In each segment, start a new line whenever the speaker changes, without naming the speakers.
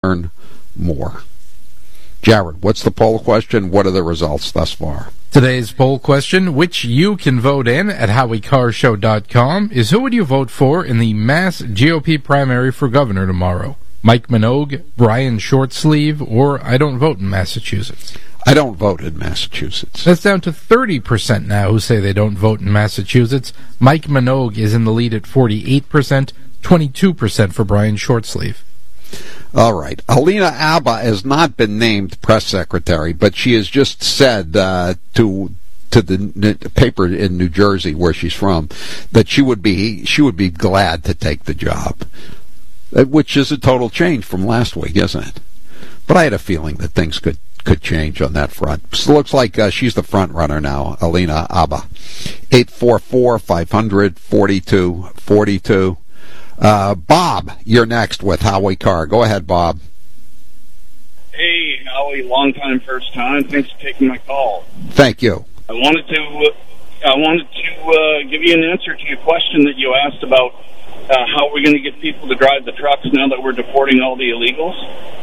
learn more. Jared, what's the poll question? What are the results thus far?
Today's poll question, which you can vote in at HowieCarShow.com, is who would you vote for in the Mass GOP primary for governor tomorrow? Mike Minogue, Brian Shortsleeve, or I don't vote in Massachusetts?
I don't vote in Massachusetts.
That's down to 30% now who say they don't vote in Massachusetts. Mike Minogue is in the lead at 48%, 22% for Brian Shortsleeve.
All right. Alina Abba has not been named press secretary, but she has just said to the paper in New Jersey, where she's from, that she would be glad to take the job, which is a total change from last week, isn't it? But I had a feeling that things could change on that front. So it looks like she's the front runner now, Alina Abba. 844-500-4242. Bob, you're next with Howie Carr. Go ahead, Bob.
Hey, Howie, long time, first time. Thanks for taking my call.
Thank you.
I wanted to give you an answer to your question that you asked about how we're going to get people to drive the trucks now that we're deporting all the illegals.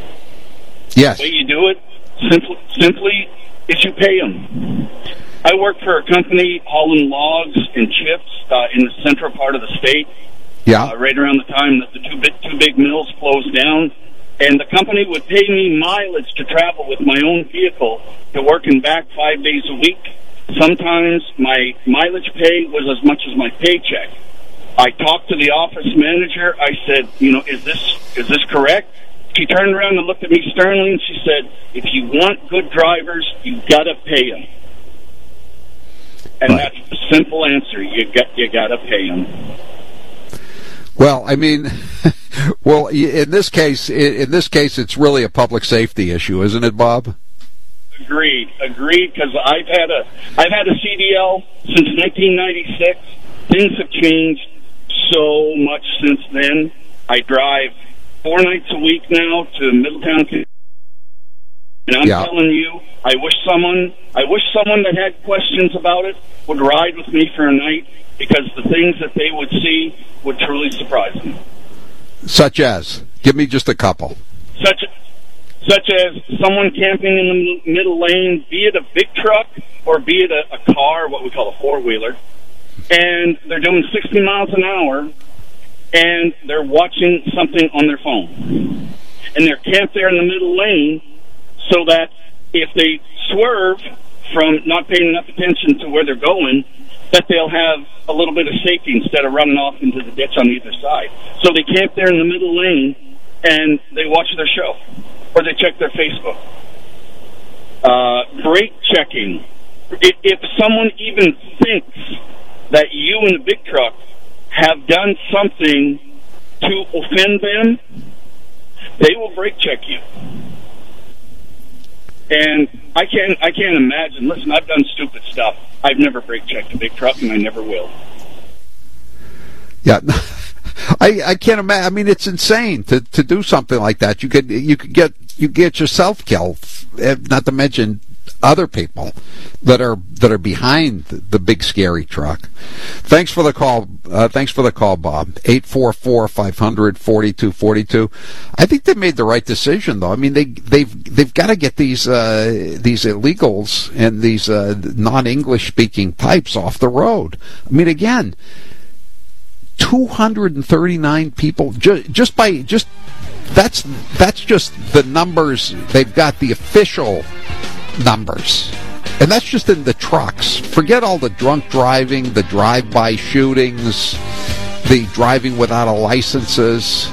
Yes.
The way you do it simply is you pay them. I work for a company hauling logs and chips in the central part of the state.
Yeah.
Right around the time that the two big mills closed down. And the company would pay me mileage to travel with my own vehicle to work and back 5 days a week. Sometimes my mileage pay was as much as my paycheck. I talked to the office manager. I said, is this correct? She turned around and looked at me sternly and she said, if you want good drivers, you gotta pay them. And
right.
That's the simple answer. You gotta pay them.
Well, I mean, in this case, it's really a public safety issue, isn't it, Bob?
Agreed. Because I've had a CDL since 1996. Things have changed so much since then. I drive 4 nights a week now to Middletown, and I'm telling you, I wish someone that had questions about it would ride with me for a night, because the things that they would see would truly surprise them.
Such as? Give me just a couple.
Such as someone camping in the middle lane, be it a big truck or be it a car, what we call a four-wheeler, and they're doing 60 miles an hour, and they're watching something on their phone. And they're camped there in the middle lane so that if they swerve from not paying enough attention to where they're going, that they'll have a little bit of safety instead of running off into the ditch on either side. So they camp there in the middle lane, and they watch their show, or they check their Facebook. Brake checking. If someone even thinks that you in the big truck have done something to offend them, they will brake check you. And I can't imagine. Listen, I've done stupid stuff. I've never brake checked a big truck, and I never will.
Yeah, I can't imagine. I mean, it's insane to do something like that. You could get yourself killed, not to mention other people that are behind the big scary truck. Thanks for the call. Thanks for the call, Bob. 844-500-4242. I think they made the right decision, though. I mean, they've got to get these illegals and these non-English speaking types off the road. I mean, again, 239 people just that's just the numbers. They've got the official numbers, and that's just in the trucks. Forget all the drunk driving, the drive-by shootings, the driving without a licenses.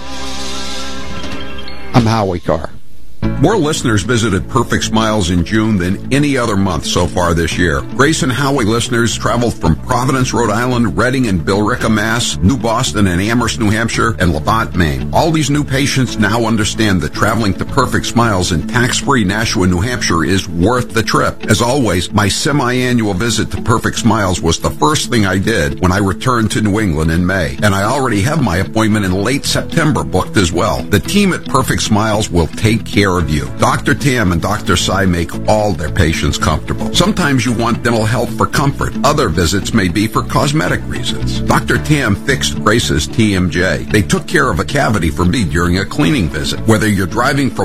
I'm Howie Carr.
More listeners visited Perfect Smiles in June than any other month so far this year. Grace and Howie listeners traveled from Providence, Rhode Island, Reading and Billerica, Mass., New Boston and Amherst, New Hampshire, and Levant, Maine. All these new patients now understand that traveling to Perfect Smiles in tax-free Nashua, New Hampshire is worth the trip. As always, my semi-annual visit to Perfect Smiles was the first thing I did when I returned to New England in May. And I already have my appointment in late September booked as well. The team at Perfect Smiles will take care care of you. Dr. Tam and Dr. Sai make all their patients comfortable. Sometimes you want dental health for comfort. Other visits may be for cosmetic reasons. Dr. Tam fixed Grace's TMJ. They took care of a cavity for me during a cleaning visit. Whether you're driving from